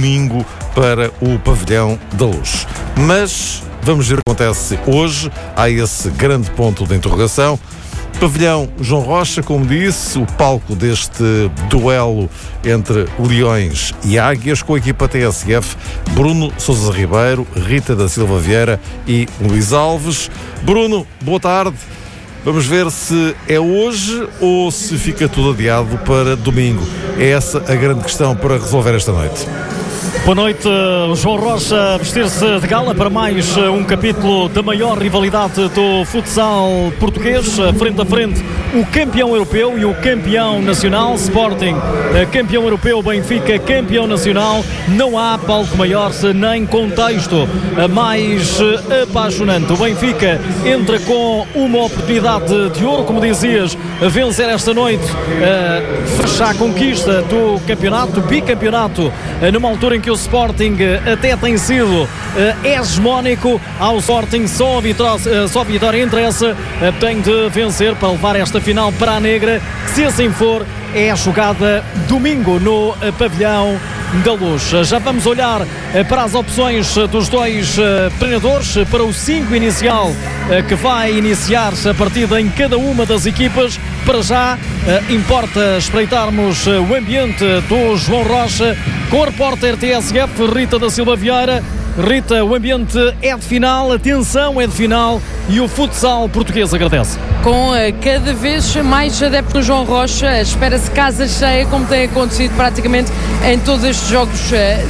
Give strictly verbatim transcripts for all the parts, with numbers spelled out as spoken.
domingo para o Pavilhão da Luz. Mas vamos ver o que acontece hoje. Há esse grande ponto de interrogação. Pavilhão João Rocha, como disse, o palco deste duelo entre Leões e Águias, com a equipa T S F, Bruno Sousa Ribeiro, Rita da Silva Vieira e Luís Alves. Bruno, boa tarde. Vamos ver se é hoje ou se fica tudo adiado para domingo. É essa a grande questão para resolver esta noite. Boa noite, João Rocha, a vestir-se de gala para mais um capítulo da maior rivalidade do futsal português, frente a frente o campeão europeu e o campeão nacional. Sporting, campeão europeu, Benfica, campeão nacional. Não há palco maior nem contexto mais apaixonante. O Benfica entra com uma oportunidade de ouro, como dizias, vencer esta noite, fechar a conquista do campeonato, bicampeonato, numa altura em que o Sporting até tem sido uh, hegemónico. Ao Sporting só a vitória, uh, só a vitória interessa, uh, tem de vencer para levar esta final para a negra. Se assim for, é jogada domingo no uh, Pavilhão da Luz. Já vamos olhar uh, para as opções uh, dos dois uh, treinadores, uh, para o cinco inicial uh, que vai iniciar-se a partida em cada uma das equipas. Para já, uh, importa espreitarmos uh, o ambiente do João Rocha com a repórter T S F, Rita da Silva Vieira. Rita, o ambiente é de final, a tensão é de final e o futsal português agradece. Com cada vez mais adeptos no João Rocha, espera-se casa cheia, como tem acontecido praticamente em todos estes jogos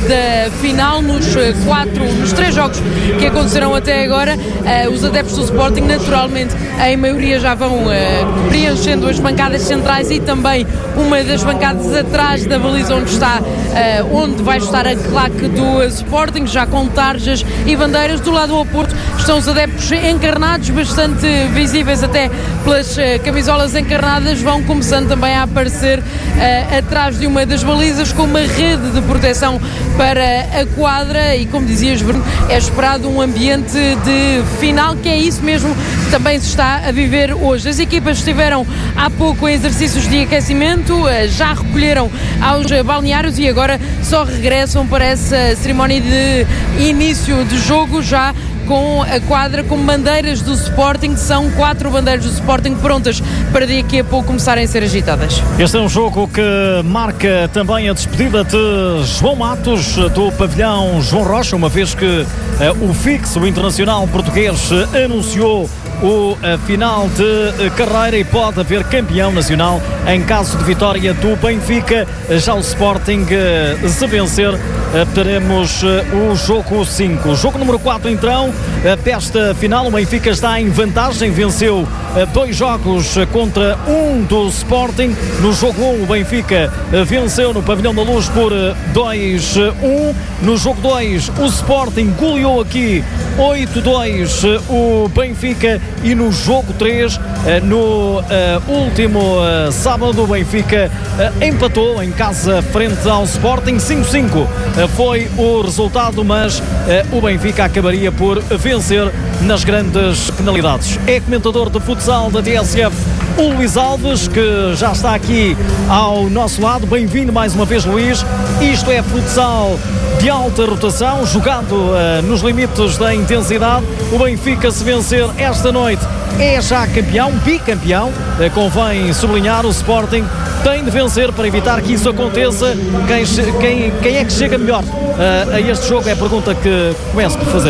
da final, nos quatro, nos três jogos que aconteceram até agora. Os adeptos do Sporting, naturalmente, em maioria já vão preenchendo as bancadas centrais e também uma das bancadas atrás da baliza onde está, onde vai estar a claque do Sporting, já com tarjas e bandeiras. Do lado oposto estão os adeptos encarnados, bastante visíveis até pelas uh, camisolas encarnadas, vão começando também a aparecer uh, atrás de uma das balizas com uma rede de proteção para a quadra e, como dizias, Bruno, é esperado um ambiente de final, que é isso mesmo que também se está a viver hoje. As equipas estiveram há pouco em exercícios de aquecimento, uh, já recolheram aos uh, balneários e agora só regressam para essa cerimónia de início de jogo, já com a quadra com bandeiras do Sporting. São quatro bandeiras do Sporting prontas para daqui a pouco começarem a ser agitadas. Este é um jogo que marca também a despedida de João Matos do Pavilhão João Rocha, uma vez que uh, o fixo, o internacional português, uh, anunciou o uh, final de uh, carreira e pode haver campeão nacional em caso de vitória do Benfica. Uh, já o Sporting, uh, se vencer, uh, teremos uh, o jogo cinco. O jogo número quatro, então, uh, desta final. O Benfica está em vantagem, venceu uh, dois jogos uh, contra um do Sporting. No jogo um, o Benfica uh, venceu no Pavilhão da Luz por dois a um. No jogo dois, o Sporting goleou aqui oito a dois uh, o Benfica. E no jogo três, no uh, último uh, sábado, o Benfica uh, empatou em casa frente ao Sporting. cinco a cinco uh, foi o resultado, mas uh, o Benfica acabaria por vencer nas grandes penalidades. É comentador de futsal da T S F o Luís Alves, que já está aqui ao nosso lado. Bem-vindo mais uma vez, Luís. Isto é futsal de alta rotação, jogado uh, nos limites da intensidade. O Benfica, se vencer esta noite, é já campeão, bicampeão. Uh, convém sublinhar, o Sporting tem de vencer para evitar que isso aconteça. Quem, quem, quem é que chega melhor uh, a este jogo? É a pergunta que começo por fazer.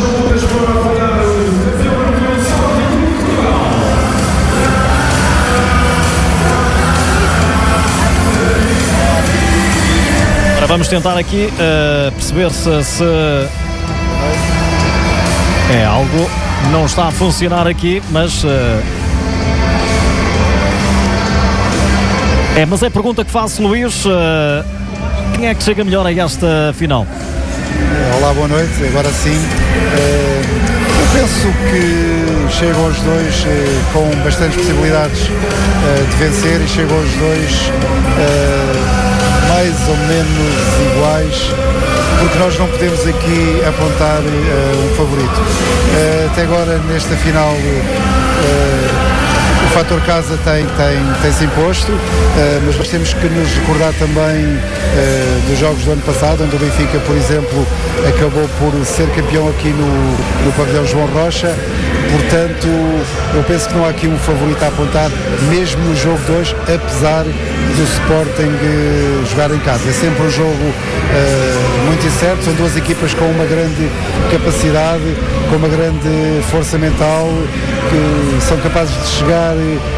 Vamos tentar aqui uh, perceber se, se é algo não está a funcionar aqui, mas uh, é, mas é a pergunta que faço, Luís. Uh, quem é que chega melhor a esta final? Olá, boa noite. Agora sim, uh, eu penso que chegam os dois uh, com bastantes possibilidades uh, de vencer e chegam os dois uh, mais ou menos iguais, porque nós não podemos aqui apontar uh, um favorito. Uh, até agora, nesta final, uh, o fator casa tem, tem, tem-se imposto, uh, mas nós temos que nos recordar também uh, dos jogos do ano passado, onde o Benfica, por exemplo, acabou por ser campeão aqui no, no pavilhão João Rocha. Portanto, eu penso que não há aqui um favorito a apontar, mesmo no jogo de hoje, apesar do Sporting uh, jogar em casa. É sempre um jogo uh, muito incerto, são duas equipas com uma grande capacidade, com uma grande força mental, que são capazes de chegar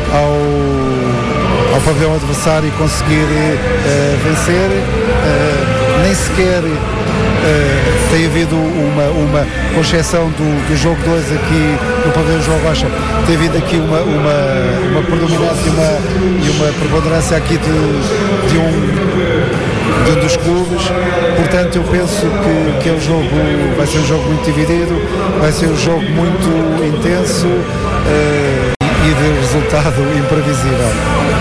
ao, ao pavilhão adversário e conseguir uh, vencer. Uh, nem sequer uh, tem havido uma, uma com exceção do, do jogo dois aqui no pavilhão João Rocha, tem havido aqui uma, uma, uma predominância uma, e uma preponderância aqui de, de um de um dos clubes. Portanto, eu penso que, que é um jogo, vai ser um jogo muito dividido, vai ser um jogo muito intenso uh, e de resultado imprevisível.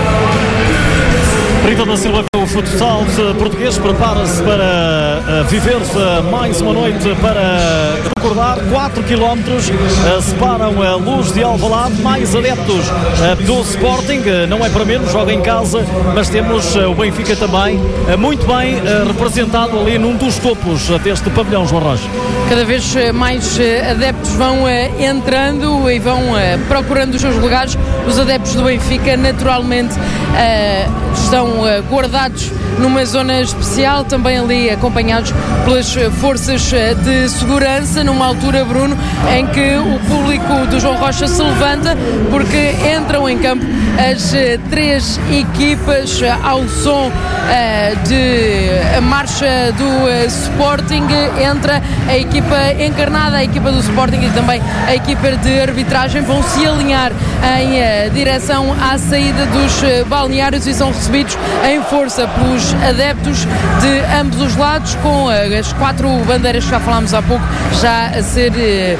Rita da Silva, o futsal português prepara-se para uh, viver uh, mais uma noite para recordar. Quatro quilómetros uh, separam a Luz de Alvalade, mais adeptos uh, do Sporting, uh, não é para menos, joga em casa, mas temos uh, o Benfica também uh, muito bem uh, representado ali num dos topos uh, deste pavilhão, João Rocha. Cada vez mais uh, adeptos vão uh, entrando e vão uh, procurando os seus lugares. Os adeptos do Benfica naturalmente uh, estão uh, guardados numa zona especial, também ali acompanhados pelas forças de segurança, numa altura, Bruno, em que o público do João Rocha se levanta, porque entram em campo as três equipas ao som uh, de a marcha do uh, Sporting. Entra a equipa encarnada, a equipa do Sporting e também a equipa de arbitragem, vão se alinhar em uh, direção à saída dos uh, balneários e são recebidos em força pelos adeptos de ambos os lados, com uh, as quatro bandeiras que já falámos há pouco já a ser uh,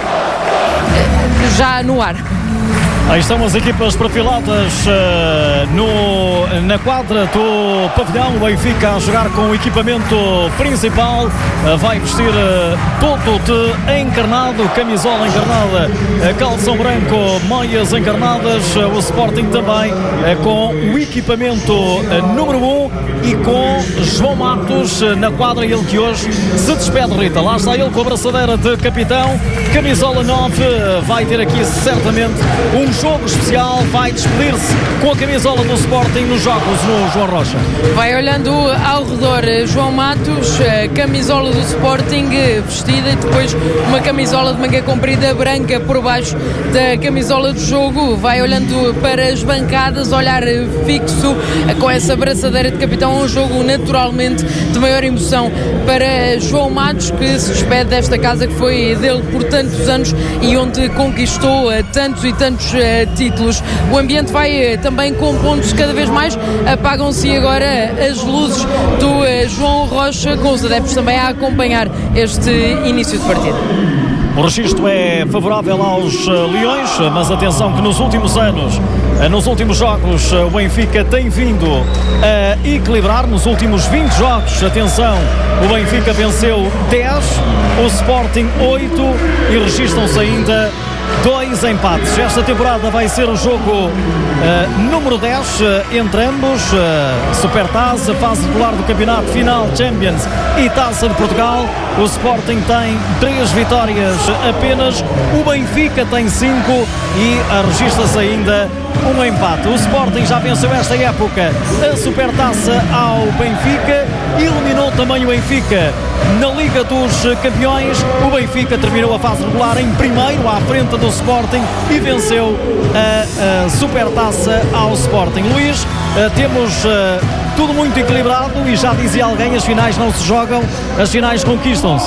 uh, já no ar. Aí estão as equipas perfiladas uh, no, na quadra do pavilhão. O Benfica a jogar com o equipamento principal, uh, vai vestir uh, todo de encarnado, camisola encarnada, uh, calção branco, meias encarnadas. Uh, o Sporting também uh, com o equipamento uh, número um e com João Matos uh, na quadra, ele que hoje se despede, Rita. Lá está ele com a braçadeira de capitão, camisola nove, uh, vai ter aqui certamente um jogo especial, vai despedir-se com a camisola do Sporting nos jogos no João Rocha. Vai olhando ao redor João Matos, a camisola do Sporting vestida e depois uma camisola de manga comprida branca por baixo da camisola do jogo. Vai olhando para as bancadas, olhar fixo com essa braçadeira de capitão. Um jogo naturalmente de maior emoção para João Matos, que se despede desta casa que foi dele por tantos anos e onde conquistou tantos e tantos títulos. O ambiente vai também compondo-se cada vez mais, apagam-se agora as luzes do João Rocha, com os adeptos também a acompanhar este início de partida. O registro é favorável aos Leões, mas atenção que nos últimos anos, nos últimos jogos, o Benfica tem vindo a equilibrar. Nos últimos vinte jogos, atenção, o Benfica venceu dez, o Sporting oito e registram-se ainda dois empates. Esta temporada vai ser o jogo uh, número dez uh, entre ambos, uh, Supertaça, fase regular do campeonato, final, Champions e Taça de Portugal. O Sporting tem três vitórias apenas, o Benfica tem cinco e registra-se ainda um empate. O Sporting já venceu esta época a Supertaça ao Benfica, eliminou também o Benfica na Liga dos Campeões. O Benfica terminou a fase regular em primeiro, à frente do Sporting, e venceu a, a Supertaça ao Sporting. Luís, uh, temos uh, tudo muito equilibrado e já dizia alguém, as finais não se jogam, as finais conquistam-se.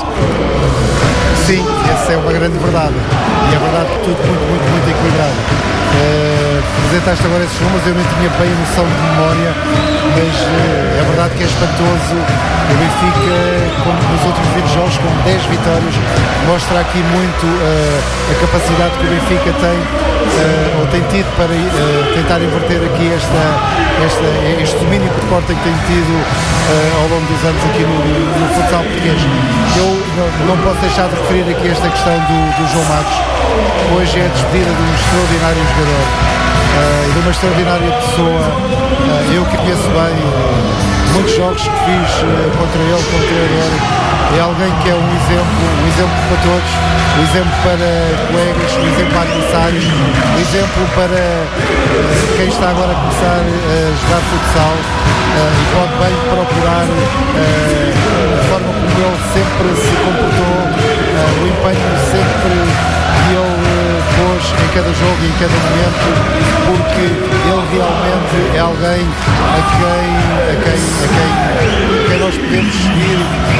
Sim, essa é uma grande verdade. E é verdade que tudo muito, muito, muito equilibrado. Uh, apresentaste agora esses números, eu nem tinha bem a noção de memória, mas uh, é verdade que é espantoso. O Benfica, como nos últimos vinte jogos, com dez vitórias, mostra aqui muito uh, a capacidade que o Benfica tem, uh, ou tem tido, para uh, tentar inverter aqui esta, esta, este domínio que o Sporting tem tido uh, ao longo dos anos aqui no, no futsal português. Eu não, não posso deixar de referir aqui esta questão do, do João Matos. Hoje é a despedida de um extraordinário jogador. uh, e de uma extraordinária pessoa. Uh, eu que conheço bem uh, muitos jogos que fiz uh, contra ele como treinador. É alguém que é um exemplo, um exemplo para todos, um exemplo para colegas, um exemplo para adversários, um exemplo para uh, quem está agora a começar a jogar futsal uh, e pode bem procurar uh, a forma como ele sempre se comportou, uh, o empenho sempre que ele uh, pôs em cada jogo e em cada momento, porque ele realmente é alguém a quem, a quem, a quem, a quem nós podemos seguir.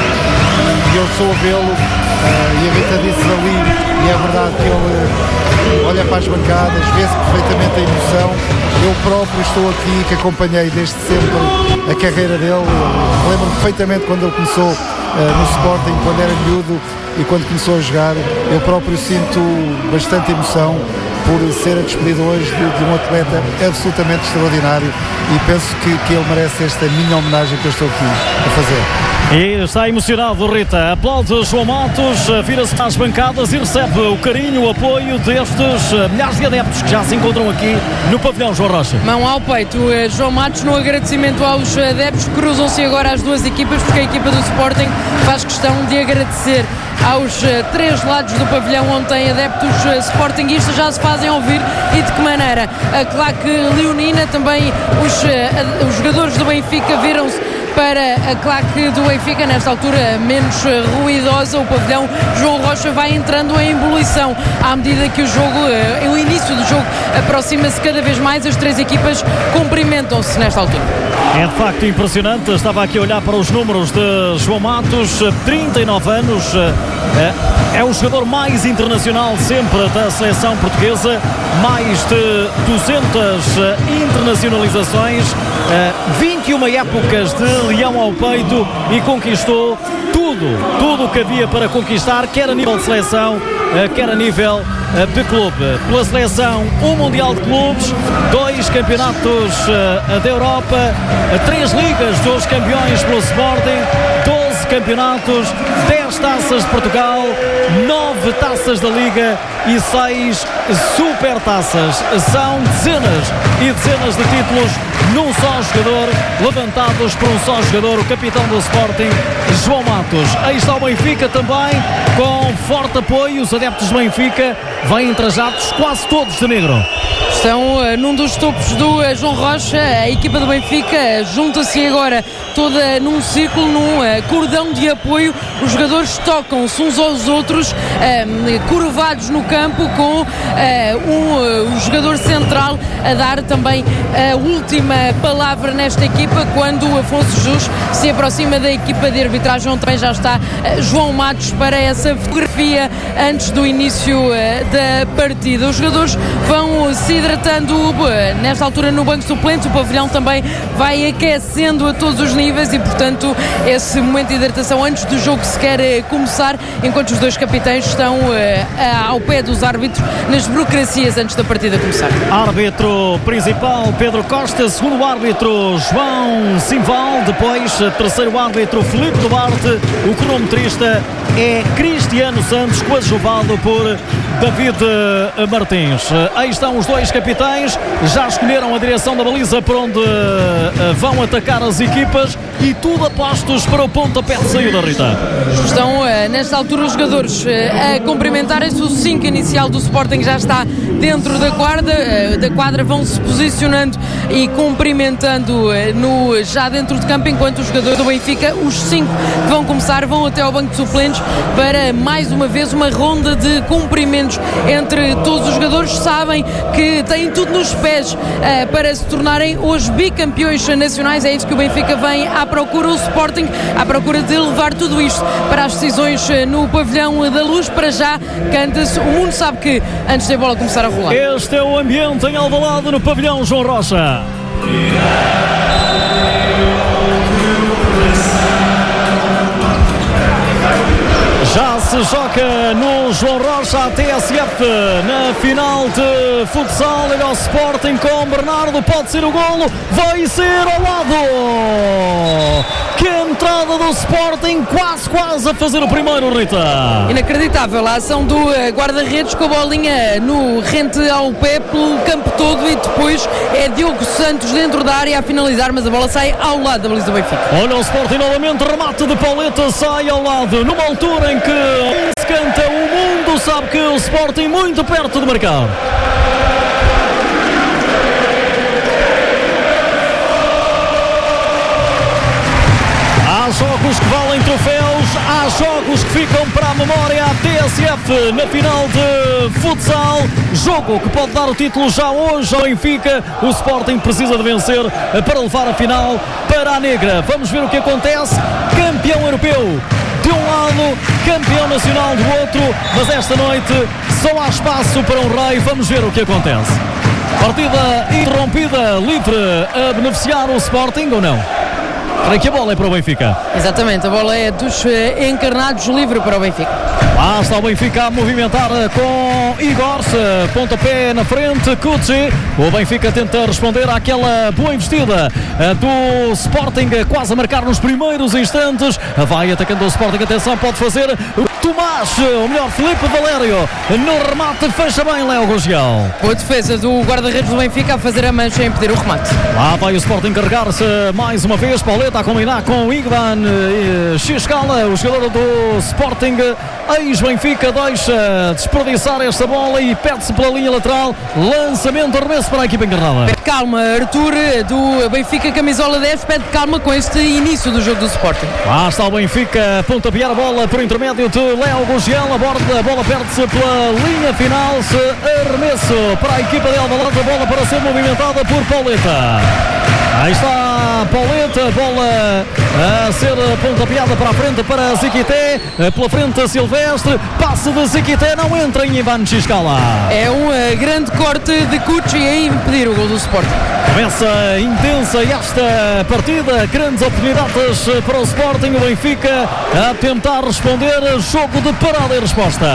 E eu sou a vê-lo, uh, e a Rita disse ali, e é verdade que ele uh, olha para as bancadas, vê-se perfeitamente a emoção. Eu próprio estou aqui, que acompanhei desde sempre a carreira dele. Eu lembro perfeitamente quando ele começou uh, no Sporting, quando era miúdo e quando começou a jogar. Eu próprio sinto bastante emoção por ser a despedida hoje de, de um atleta absolutamente extraordinário, e penso que, que ele merece esta minha homenagem que eu estou aqui a fazer. E está emocionado, Rita. Aplaude João Matos, vira-se para as bancadas e recebe o carinho, o apoio destes milhares de adeptos que já se encontram aqui no pavilhão João Rocha. Mão ao peito, João Matos, no agradecimento aos adeptos. Cruzam-se agora as duas equipas, porque a equipa do Sporting faz questão de agradecer aos uh, três lados do pavilhão, onde tem adeptos uh, sportinguistas, já se fazem ouvir. E de que maneira? A claque leonina, também os, uh, os jogadores do Benfica viram-se para a claque do Benfica, nesta altura menos uh, ruidosa. O pavilhão João Rocha vai entrando em ebulição à medida que o jogo, uh, o início do jogo aproxima-se cada vez mais. As três equipas cumprimentam-se nesta altura. É de facto impressionante. Estava aqui a olhar para os números de João Matos, trinta e nove anos, é o jogador mais internacional sempre da seleção portuguesa, mais de duzentas internacionalizações, vinte e uma épocas de leão ao peito, e conquistou tudo, tudo o que havia para conquistar, quer a nível de seleção, quer a nível de clube. Pela seleção, um Mundial de Clubes, dois campeonatos da Europa, três ligas dos campeões pelo Sporting, doze campeonatos, dez taças de Portugal, nove taças da Liga e seis super taças. São dezenas e dezenas de títulos num só jogador, levantados por um só jogador, o capitão do Sporting, João Matos. Aí está o Benfica também, com forte apoio. Os adeptos do Benfica vêm trajados quase todos de negro. Estão uh, num dos topos do uh, João Rocha. A equipa do Benfica uh, junta-se agora toda num círculo, num uh, cordão de apoio. Os jogadores tocam-se uns aos outros, uh, curvados no campo, com uh, um uh, jogador central a dar também a última palavra nesta equipa, quando o Afonso Jesus se aproxima da equipa de arbitragem, onde também já está uh, João Matos para essa fotografia antes do início uh, da partida. Os jogadores vão uh, se hidratando uh, nesta altura no banco suplente. O pavilhão também vai aquecendo a todos os níveis e, portanto, esse momento de hidratação antes do jogo sequer uh, começar, enquanto os dois capitães estão uh, ao pé dos árbitros nas burocracias antes da partida começar. Árbitro principal Pedro Costa, segundo árbitro João Simval, depois terceiro árbitro Filipe Duarte, o cronometrista é Cristiano Santos, coadjuvado por David Martins. Aí estão os dois capitães, já escolheram a direção da baliza por onde vão atacar as equipas, e tudo apostos para o pontapé de saída, Rita. Estão nesta altura os jogadores a cumprimentarem-se. O cinco inicial do Sporting já está dentro da quadra, da quadra vão se posicionando e cumprimentando no, já dentro de campo, enquanto os jogadores do Benfica, os cinco que vão começar, vão até ao banco de suplentes para mais uma vez uma ronda de cumprimentos entre todos os jogadores. Sabem que têm tudo nos pés uh, para se tornarem os bicampeões nacionais. É isso que o Benfica vem à procura, o Sporting à procura de levar tudo isto para as decisões uh, no pavilhão da Luz. Para já canta-se, o mundo sabe que antes da bola começar a rolar. Este é o ambiente em Alvalade no pavilhão João Rocha. Já se joga no João Rocha a T S F na final de futsal. Olha o Sporting com Bernardo, pode ser o golo, vai ser ao lado. Que entrada do Sporting, quase, quase a fazer o primeiro, Rita. Inacreditável a ação do guarda-redes com a bolinha no rente ao pé pelo campo todo e depois é Diogo Santos dentro da área a finalizar, mas a bola sai ao lado da baliza do Benfica. Olha o Sporting novamente, remate de Pauleta, sai ao lado, numa altura em que se canta o mundo, sabe que o Sporting muito perto de marcar. Há jogos que valem troféus, há jogos que ficam para a memória. A T S F na final de futsal, jogo que pode dar o título já hoje ao Benfica. O Sporting precisa de vencer para levar a final para a negra. Vamos ver o que acontece. Campeão europeu de um lado, campeão nacional do outro, mas esta noite só há espaço para um rei. Vamos ver o que acontece. Partida interrompida, livre a beneficiar o Sporting ou não? Para que a bola é para o Benfica. Exatamente, a bola é dos encarnados, livre para o Benfica. Lá está o Benfica a movimentar com Igor, pontapé na frente, Cucci. O Benfica tenta responder àquela boa investida do Sporting, quase a marcar nos primeiros instantes. Vai atacando o Sporting, atenção, pode fazer o Tomás, o melhor Filipe Valério. No remate, fecha bem Léo Gugel. Boa defesa do guarda-redes do Benfica a fazer a mancha e impedir o remate. Lá vai o Sporting carregar-se mais uma vez. Pauleta a combinar com Igvan Xiscala, o jogador do Sporting. Ex-Benfica deixa desperdiçar esta bola e perde-se pela linha lateral. Lançamento, arremesso para a equipa encarnada. Pede calma, Arthur do Benfica, camisola dez, pede calma com este início do jogo do Sporting. Lá está o Benfica a pontapear a bola por intermédio de Léo Gugel. A borda, a bola perde-se pela linha final. Arremesso para a equipa de Alvalade, a bola para ser movimentada por Pauleta. Aí está Pauleta, bola a ser pontapeada para a frente para Ziquité, pela frente Silvestre, passe de Ziquité, não entra em Ivan Xiscala. É um uh, grande corte de Cucci a impedir o gol do Sporting. Começa intensa esta partida, grandes oportunidades para o Sporting, o Benfica a tentar responder, jogo de parada e resposta.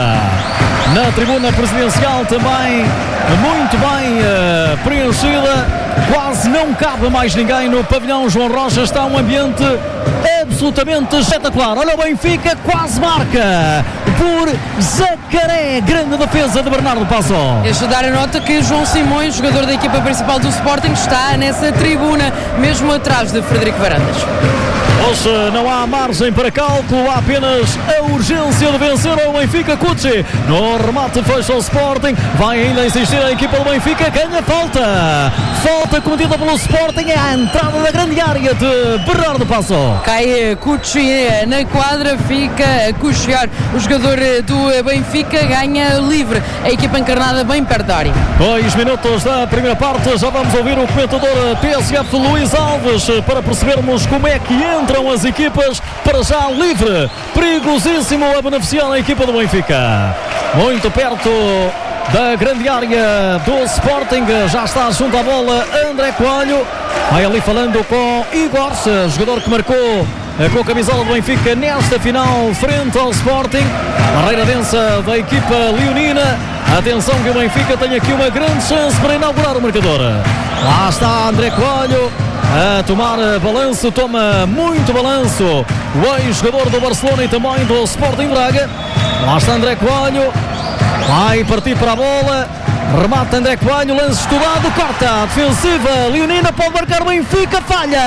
Na tribuna presidencial também muito bem uh, preenchida, quase não cabe mais ninguém no pavilhão João Rocha, está um ambiente absolutamente espetacular. Olha o Benfica, quase marca por Zacaré, grande defesa de Bernardo Passo. Deixa dar a nota que João Simões, jogador da equipa principal do Sporting, está nessa tribuna, mesmo atrás de Frederico Varandas. Hoje não há margem para cálculo, há apenas a urgência de vencer o Benfica. Cucci no remate fecha o Sporting, vai ainda insistir a equipa do Benfica, ganha falta, falta cometida pelo Sporting, é a entrada da grande área de Bernardo Passo. Cai Cucci na quadra, fica a cochear o jogador do Benfica, ganha livre a equipa encarnada bem perto da área. Dois minutos da primeira parte, já vamos ouvir o comentador T S F Luís Alves para percebermos como é que entram as equipas. Para já livre, perigosíssimo a beneficiar a equipa do Benfica, muito perto da grande área do Sporting, já está junto à bola André Coelho, vai ali falando com Igor, jogador que marcou com a camisola do Benfica nesta final frente ao Sporting. Barreira densa da equipa leonina, atenção que o Benfica tem aqui uma grande chance para inaugurar o marcador. Lá está André Coelho a tomar balanço, toma muito balanço o ex-jogador do Barcelona e também do Sporting Braga. Lá está André Coelho, vai partir para a bola, remata André Coelho, lance estudado, corta, defensiva leonina, pode marcar o Benfica,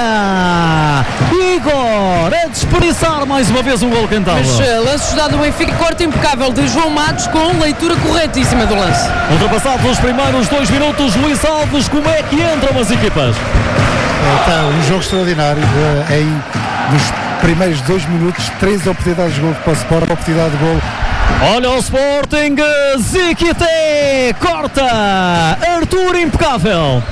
falha Igor a desperdiçar mais uma vez um gol cantado. Mas uh, lance estudado do Benfica, corte impecável de João Matos com leitura corretíssima do lance. Ultrapassados os primeiros dois minutos, Luís Alves, como é que entram as equipas? Está um jogo extraordinário, é aí nos primeiros dois minutos, três oportunidades de gol para o Sport, oportunidade de gol. Olha o Sporting, Ziquité, corta, Arthur impecável.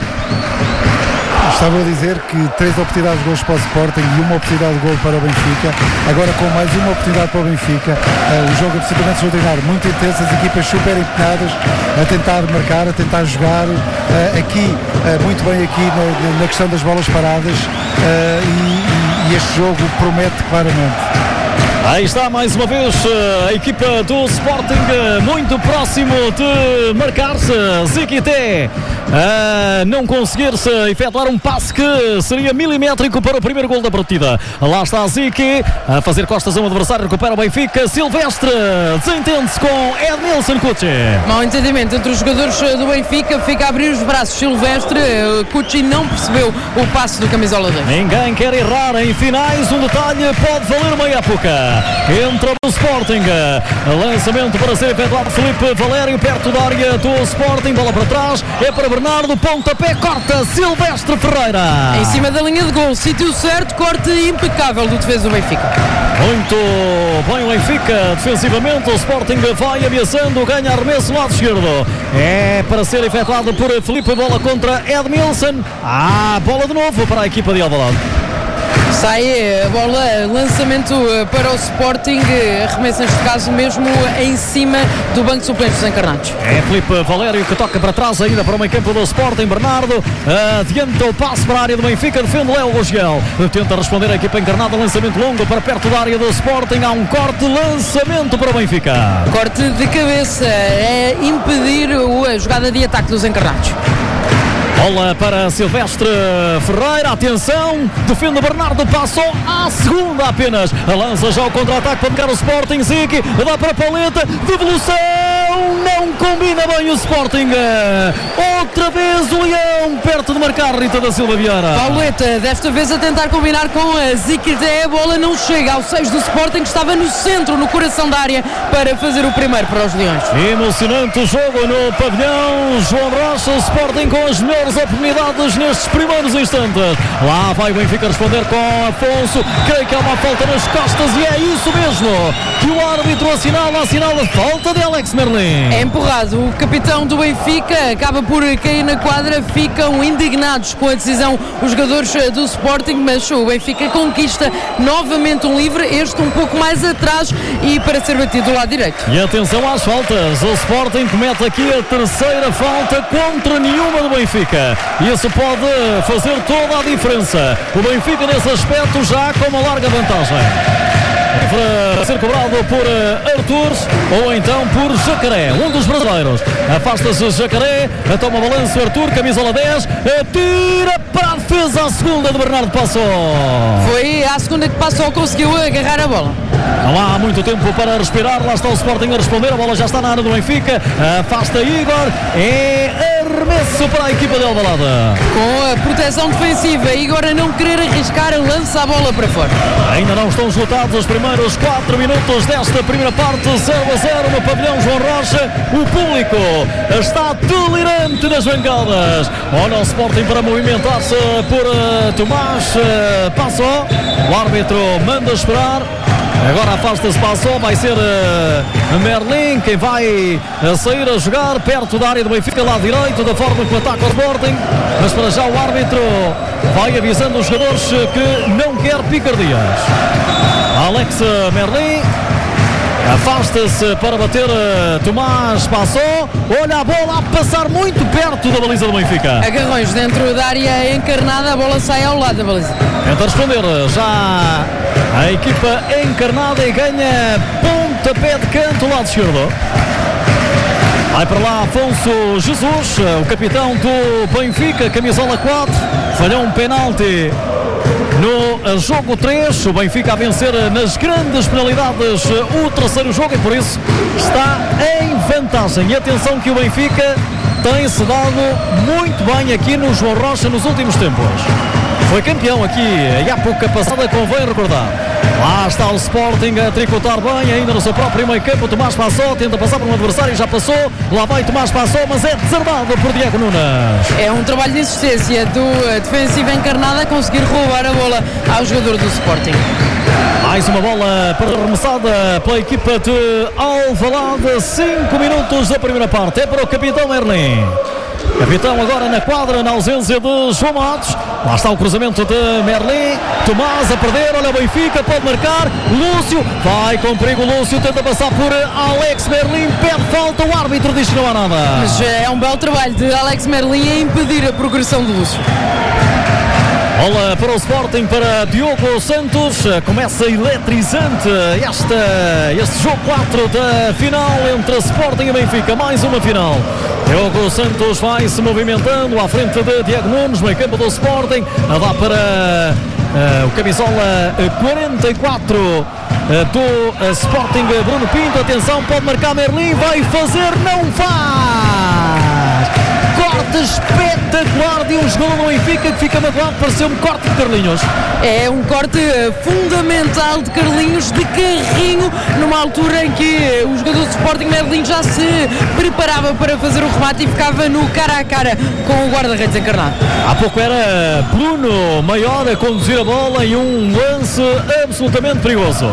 Estava a dizer que três oportunidades de gols para o Sporting e uma oportunidade de gol para o Benfica, agora com mais uma oportunidade para o Benfica. Uh, o jogo é absolutamente extraordinário, muito intenso, as equipas super empenhadas a tentar marcar, a tentar jogar, uh, aqui, uh, muito bem aqui na, na questão das bolas paradas, uh, e, e este jogo promete claramente. Aí está mais uma vez a equipa do Sporting muito próximo de marcar-se. Ziquité a não conseguir-se efetuar um passe que seria milimétrico para o primeiro gol da partida. Lá está Ziki a fazer costas a um adversário, recupera o Benfica. Silvestre desentende-se com Edmilson Cucci. Mau entendimento entre os jogadores do Benfica, fica a abrir os braços Silvestre. Cucci não percebeu o passe do camisola dez. Ninguém quer errar em finais, um detalhe pode valer uma época. Entra o Sporting, lançamento para ser efetuado Felipe Valério, perto da área do Sporting, bola para trás, é para Bernardo, pontapé, corta Silvestre Ferreira. Em cima da linha de gol, sítio certo, corte impecável do defesa do Benfica. Muito bem o Benfica, defensivamente o Sporting vai ameaçando, ganha arremesso lado esquerdo. É para ser efetuado por Felipe, bola contra Edmilson. Ah, bola de novo para a equipa de Alvalade. Sai a bola, lançamento para o Sporting, arremesso neste caso mesmo em cima do banco de suplentes dos encarnados. É Felipe Valério que toca para trás ainda para o meio campo do Sporting. Bernardo adianta o passe para a área do Benfica, defende Léo Rogel, tenta responder a equipa encarnada, lançamento longo para perto da área do Sporting, há um corte, lançamento para o Benfica. Corte de cabeça, é impedir a jogada de ataque dos encarnados. Bola para Silvestre Ferreira, atenção, defende Bernardo, passou à segunda apenas, lança já o contra-ataque para pegar o Sporting, Ziki, dá para a paleta, devolução, não combina bem o Sporting, outra vez o Leão, perto de marcar Rita da Silva Vieira. Pauleta, desta vez a tentar combinar com a Ziki, a bola não chega ao seis do Sporting, que estava no centro, no coração da área, para fazer o primeiro para os Leões. Emocionante o jogo no pavilhão João Rocha, o Sporting com as melhores oportunidades nestes primeiros instantes. Lá vai o Benfica responder com Afonso, creio que há uma falta nas costas e é isso mesmo que o árbitro assinala, assinala falta de Alex Merlin. É empurrado, o capitão do Benfica acaba por cair na quadra, ficam indignados com a decisão os jogadores do Sporting, mas o Benfica conquista novamente um livre, este um pouco mais atrás e para ser batido do lado direito. E atenção às faltas, o Sporting comete aqui a terceira falta contra nenhuma do Benfica. Isso pode fazer toda a diferença. O Benfica nesse aspecto já com uma larga vantagem. Para ser cobrado por Arthur ou então por Jacaré, um dos brasileiros. Afasta-se Jacaré, toma balanço Arthur, camisola dez, tira para a defesa, a segunda de Bernardo passou. Foi a segunda que passou, conseguiu agarrar a bola. Não há muito tempo para respirar, lá está o Sporting a responder, a bola já está na área do Benfica, afasta Igor, é arremesso para a equipa de Alvalade. Com a proteção defensiva, Igor a não querer arriscar, lança a bola para fora. Ainda não estão esgotados os primeiros quatro minutos desta primeira parte, zero a zero no pavilhão João Rocha, o público está delirante nas bancadas. Olha o Sporting para movimentar-se por uh, Tomás, uh, passou, o árbitro manda esperar. Agora afasta-se, passou, vai ser uh, Merlin quem vai uh, sair a jogar perto da área do Benfica, lado direito, da forma que ataca o Sporting, mas para já o árbitro vai avisando os jogadores que não quer picardias. Alex Merlin afasta-se para bater, uh, Tomás passou, olha a bola a passar muito perto da baliza do Benfica. Agarrões dentro da área encarnada, a bola sai ao lado da baliza. Tenta responder já a equipa encarnada e ganha pontapé de canto, lado esquerdo. Vai para lá Afonso Jesus, o capitão do Benfica, camisola quatro, falhou um penalti no jogo três, o Benfica a vencer nas grandes penalidades o terceiro jogo e por isso está em vantagem. E atenção que o Benfica tem-se dado muito bem aqui no João Rocha nos últimos tempos. Foi campeão aqui e há pouca passada, convém recordar. Lá está o Sporting a tricotar bem, ainda no seu próprio meio campo. Tomás passou, tenta passar por um adversário, já passou. Lá vai Tomás passou, mas é desarmado por Diego Nunes. É um trabalho de insistência do defensivo encarnado a conseguir roubar a bola ao jogador do Sporting. Mais uma bola para arremessada pela equipa de Alvalade. cinco minutos da primeira parte. É para o capitão Merlin. Capitão agora na quadra, na ausência de João Matos. Lá está o cruzamento de Merlin. Tomás a perder, olha o Benfica, pode marcar. Lúcio, vai com perigo. Lúcio tenta passar por Alex Merlin, pede falta, o árbitro diz que não há nada. Mas é um belo trabalho de Alex Merlin a impedir a progressão de Lúcio. Bola para o Sporting, para Diogo Santos. Começa eletrizante esta, este jogo quatro da final entre Sporting e Benfica. Mais uma final. Diogo Santos vai se movimentando à frente de Diego Nunes, meio campo do Sporting. Dá para uh, o camisola quarenta e quatro uh, do uh, Sporting, Bruno Pinto. Atenção, pode marcar Merlin. Vai fazer, não faz! Corte espetacular de um jogador do Benfica que fica magoado, pareceu-me corte de Carlinhos. É um corte fundamental de Carlinhos, de carrinho, numa altura em que o jogador do Sporting, Merlin, já se preparava para fazer o remate e ficava no cara a cara com o guarda-redes encarnado. Há pouco era Bruno Maior a conduzir a bola e um lance absolutamente perigoso.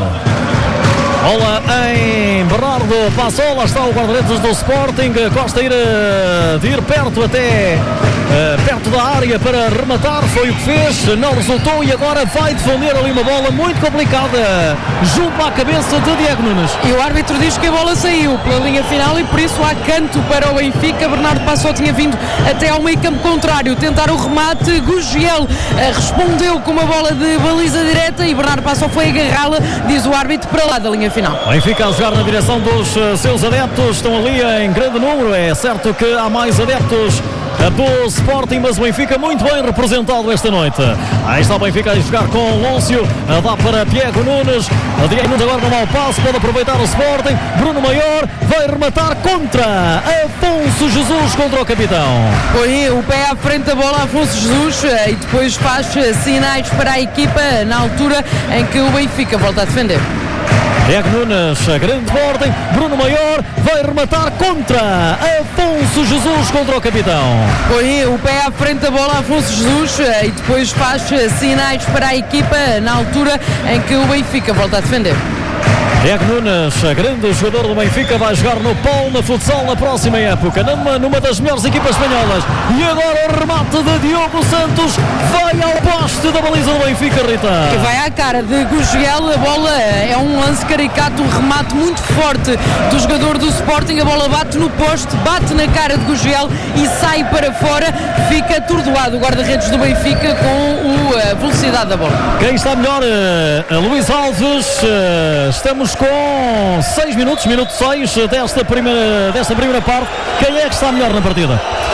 Bola em Bernardo Passol, lá está o guarda-redes do Sporting. Costa ir, de ir perto até uh, perto da área para rematar, foi o que fez, não resultou e agora vai defender ali uma bola muito complicada junto à cabeça de Diego Nunes. E o árbitro diz que a bola saiu pela linha final e por isso há canto para o Benfica. Bernardo Passol tinha vindo até ao meio campo contrário tentar o remate. Gugiel uh, respondeu com uma bola de baliza direta e Bernardo Passol foi agarrá-la, diz o árbitro, para lá da linha final. Benfica a jogar na direção dos uh, seus adeptos, estão ali em grande número. É certo que há mais adeptos uh, do Sporting, mas o Benfica muito bem representado esta noite. Aí está o Benfica a jogar com Lúcio, uh, dá para Diego Nunes. uh, Diego Nunes agora no mau passo, pode aproveitar o Sporting. Bruno Maior vai rematar contra Afonso Jesus, contra o capitão. Põe o pé à frente da bola Afonso Jesus uh, e depois faz uh, sinais para a equipa na altura em que o Benfica volta a defender. Diego Nunes, grande ordem, Bruno Maior vai rematar contra Afonso Jesus, contra o capitão. Põe o pé à frente da bola Afonso Jesus e depois faz sinais para a equipa na altura em que o Benfica volta a defender. Diego Nunes, grande jogador do Benfica, vai jogar no Pol, na futsal, na próxima época, numa, numa das melhores equipas espanholas. E agora o remate de Diogo Santos vai ao poste da baliza do Benfica, Rita. E vai à cara de Gugiel, a bola é um lance caricato, um remate muito forte do jogador do Sporting, a bola bate no poste, bate na cara de Gugiel e sai para fora, fica atordoado o guarda-redes do Benfica com o, a velocidade da bola. Quem está melhor? Uh, Luís Alves, uh, estamos com seis minutos, minuto seis desta primeira, desta primeira parte. Quem é que está melhor na partida?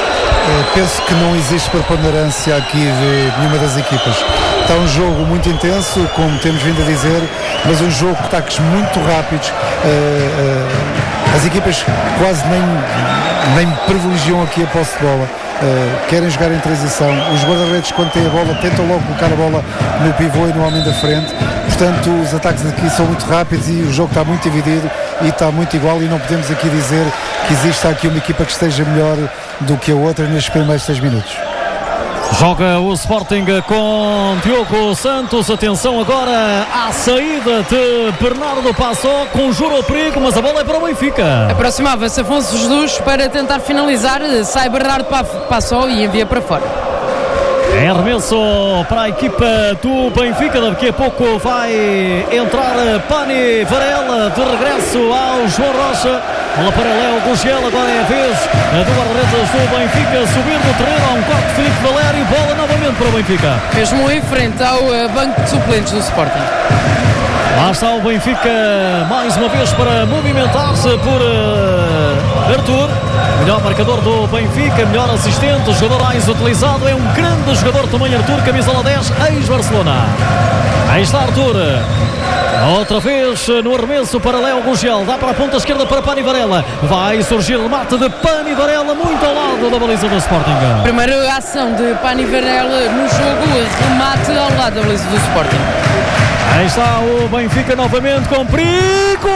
Eu penso que não existe preponderância aqui de nenhuma das equipas. Está um jogo muito intenso, como temos vindo a dizer, mas um jogo de ataques muito rápidos. Uh, uh, as equipas quase nem, nem privilegiam aqui a posse de bola. Uh, querem jogar em transição. Os guarda-redes, quando têm a bola, tentam logo colocar a bola no pivô e no homem da frente. Portanto, os ataques aqui são muito rápidos e o jogo está muito dividido e está muito igual, e não podemos aqui dizer que existe aqui uma equipa que esteja melhor do que a outra nestes primeiros seis minutos. Joga o Sporting com Diogo Santos. Atenção agora à saída de Bernardo Passol, conjura o perigo, mas a bola é para o Benfica. Aproximava-se Afonso Jesus para tentar finalizar, sai Bernardo Passol e envia para fora. É arremesso para a equipa do Benfica. Daqui a pouco vai entrar Pani Varela de regresso ao João Rocha. Bola para Léo Gugiel, agora é a vez do guarda-redes do Benfica subir no terreno. Há um corte de Filipe Valério, bola novamente para o Benfica. Mesmo em frente ao banco de suplentes do Sporting. Lá está o Benfica mais uma vez para movimentar-se por uh, Arthur. Melhor marcador do Benfica, melhor assistente, o jogador mais utilizado. É um grande jogador também, Arthur, camisola dez, ex-Barcelona. Aí está Arthur. Outra vez no arremesso para Léo Gugiel. Dá para a ponta esquerda para Pani Varela. Vai surgir o remate de Pani Varela muito ao lado da baliza do Sporting. Primeira ação de Pani Varela no jogo, remate ao lado da baliza do Sporting. Aí está o Benfica novamente com perigo.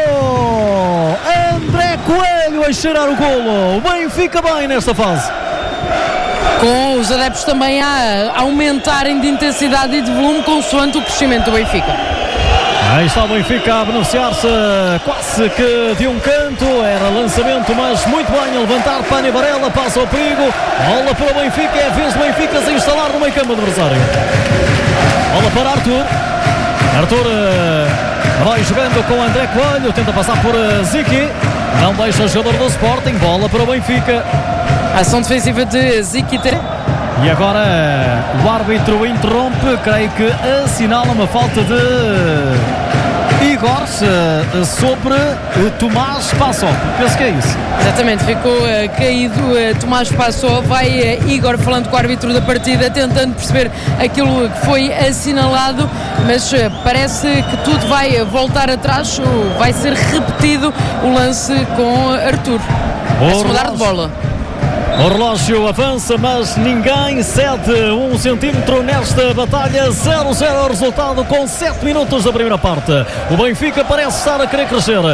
André Coelho a cheirar o golo. O Benfica bem nesta fase. Com os adeptos também a aumentarem de intensidade e de volume consoante o crescimento do Benfica. Aí está o Benfica a beneficiar-se quase que de um canto. Era lançamento, mas muito bem a levantar. Pani Varela passa o perigo. Bola para o Benfica, é a vez do Benfica se instalar no meio campo adversário. Bola para Arthur. Arthur uh, vai jogando com André Coelho, tenta passar por uh, Ziki, não deixa o jogador do Sporting, bola para o Benfica. Ação defensiva de Ziki. E agora o árbitro interrompe, creio que assinala uma falta de Igor sobre Tomás Passó. Penso que é isso. Exatamente, ficou uh, caído uh, Tomás Passó. Vai uh, Igor falando com o árbitro da partida, tentando perceber aquilo que foi assinalado, mas uh, parece que tudo vai uh, voltar atrás. Uh, vai ser repetido o lance com Arthur. Vai-se mudar de bola. O relógio avança, mas ninguém cede um centímetro nesta batalha. zero a zero resultado com sete minutos da primeira parte. O Benfica parece estar a querer crescer.